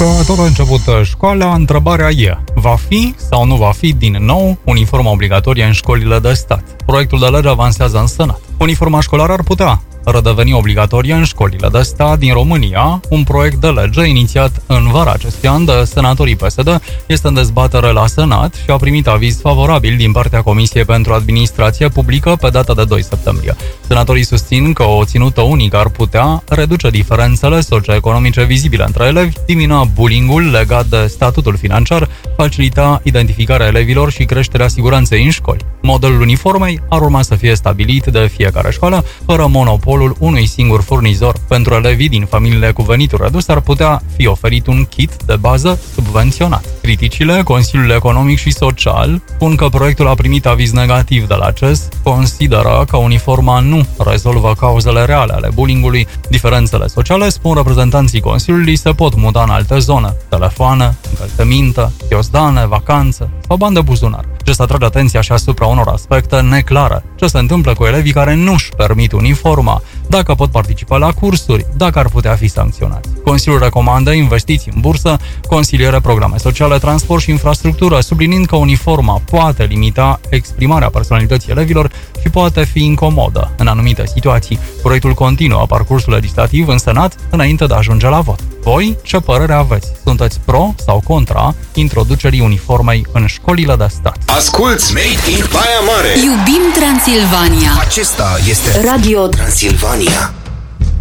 Că tot a început școala, întrebarea e, va fi sau nu va fi din nou uniforma obligatorie în școlile de stat? Proiectul de lege avansează în Senat. Uniforma școlară ar putea redeveni obligatorie în școlile de stat din România. Un proiect de lege inițiat în vara acestui an de senatorii PSD este în dezbatere la Senat și a primit aviz favorabil din partea Comisiei pentru Administrație Publică pe data de 2 septembrie. Senatorii susțin că o ținută unică ar putea reduce diferențele socioeconomice vizibile între elevi, diminua bullying-ul legat de statutul financiar, facilita identificarea elevilor și creșterea siguranței în școli. Modelul uniformei ar urma să fie stabilit de fiecare școală, fără monopolul unui singur furnizor. Pentru elevii din familiile cu venituri reduse ar putea fi oferit un kit de bază subvenționat. Criticile, Consiliul Economic și Social spun că proiectul a primit aviz negativ de la CES, consideră că uniforma nu rezolvă cauzele reale ale bullying-ului. Diferențele sociale, spun reprezentanții Consiliului, se pot muta în alte zone: telefoane, încălțăminte, chiozdane, vacanțe sau bani de buzunar. CES atrage atenția și asupra unor aspecte neclare. Ce se întâmplă cu elevii care nu își permit uniforma? Dacă pot participa la cursuri? Dacă ar putea fi sancționați? Consiliul recomandă investiții în bursă, consiliere, programe sociale, transport și infrastructură, subliniind că uniforma poate limita exprimarea personalității elevilor și poate fi incomodă în anumite situații. Proiectul continuă parcursul legislativ în Senat înainte de a ajunge la vot. Voi, ce părere aveți? Sunteți pro sau contra introducerii uniformei în școlile de stat? Asculți Made in Baia Mare! Iubim Transilvania! Acesta este Radio Transilvania.